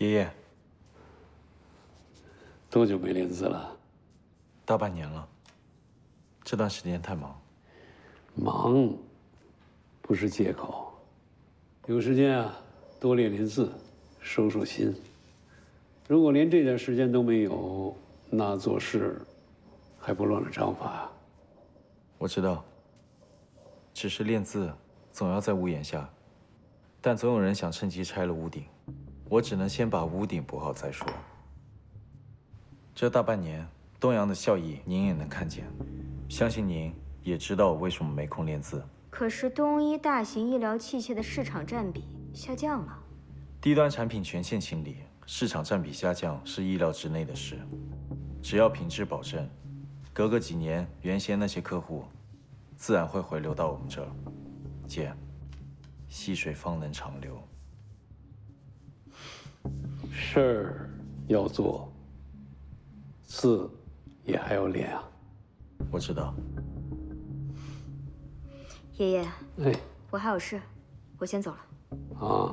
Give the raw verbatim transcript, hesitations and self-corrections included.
爷爷， 多久没练字了？ 大半年了。这段时间太忙。 忙，不是借口。有时间啊，多练练字，收收心。如果连这点时间都没有，那做事还不乱了章法啊。 我知道。只是练字，总要在屋檐下，但总有人想趁机拆了屋顶。我只能先把屋顶补好再说。这大半年，东阳的效益您也能看见，相信您也知道我为什么没空练字。 可是东医大型医疗器械的市场占比下降了， 低端产品全线清理，市场占比下降是意料之内的事。只要品质保证，隔个几年，原先那些客户自然会回流到我们这儿。姐，细水方能长流。 事儿要做，字也还要练啊。 我知道。 爷爷， 哎， 我还有事，我先走了。 啊，